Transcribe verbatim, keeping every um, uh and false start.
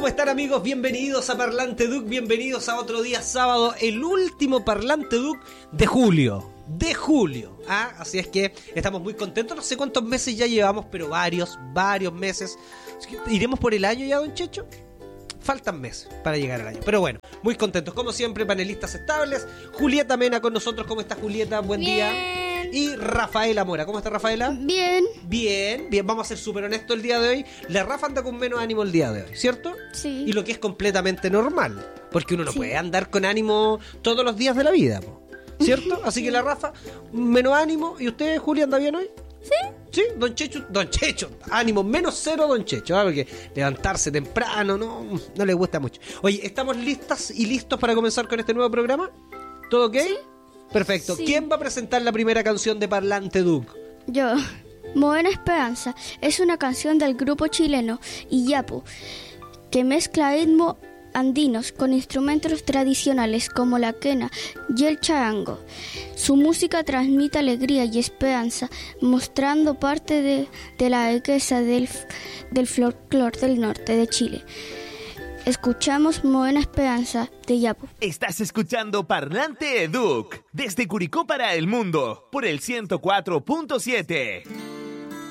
¿Cómo están, amigos? Bienvenidos a Parlante Duc, bienvenidos a otro día sábado, el último Parlante Duc de julio, de julio, ¿ah? Así es que estamos muy contentos, no sé cuántos meses ya llevamos, pero varios, varios meses. ¿Iremos por el año ya, don Checho? Faltan meses para llegar al año, pero bueno, muy contentos, como siempre, panelistas estables. Julieta Mena con nosotros, ¿cómo está Julieta? Buen Bien. día. Y Rafaela Mora, ¿cómo está Rafaela? Bien. Bien, bien, vamos a ser súper honestos el día de hoy. La Rafa anda con menos ánimo el día de hoy, ¿cierto? Sí. Y lo que es completamente normal, porque uno no Sí. puede andar con ánimo todos los días de la vida, po, ¿cierto? Así que la Rafa, menos ánimo. ¿Y usted, Julia, anda bien hoy? Sí. Sí, don Checho, don Checho, ánimo menos cero, don Checho, ¿ah? Porque levantarse temprano no, no le gusta mucho. Oye, ¿estamos listas y listos para comenzar con este nuevo programa? ¿Todo ok? Sí. Perfecto. Sí. ¿Quién va a presentar la primera canción de Parlante Duc? Yo. Buena Esperanza es una canción del grupo chileno Iyapu que mezcla ritmos andinos con instrumentos tradicionales como la quena y el charango. Su música transmite alegría y esperanza, mostrando parte de, de la riqueza del, del folclore del norte de Chile. Escuchamos Buena Esperanza de Iyapu. Estás escuchando Parlante Duc desde Curicó para el mundo por el ciento cuatro punto siete.